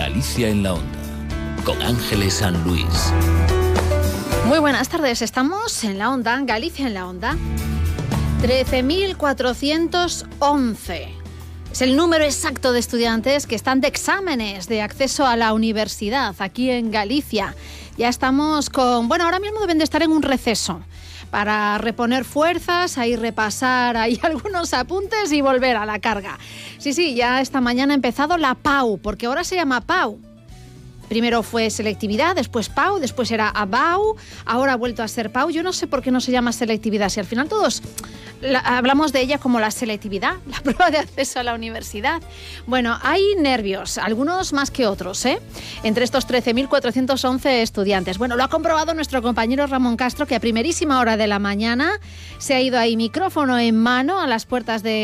Galicia en la Onda, con Ángeles San Luis. Muy buenas tardes, estamos en la Onda, Galicia en la Onda. 13.411 es el número exacto de estudiantes que están de exámenes de acceso a la universidad aquí en Galicia. Ya estamos con... Bueno, ahora mismo deben de estar en un receso para reponer fuerzas, ahí repasar ahí algunos apuntes y volver a la carga. Sí, ya esta mañana ha empezado la PAU, porque ahora se llama PAU. Primero fue selectividad, después PAU, después era ABAU, ahora ha vuelto a ser PAU. Yo no sé por qué no se llama selectividad, si al final todos hablamos de ella como la selectividad, la prueba de acceso a la universidad. Bueno, hay nervios, algunos más que otros, entre estos 13.411 estudiantes. Bueno, lo ha comprobado nuestro compañero Ramón Castro, que a primerísima hora de la mañana se ha ido ahí micrófono en mano a las puertas de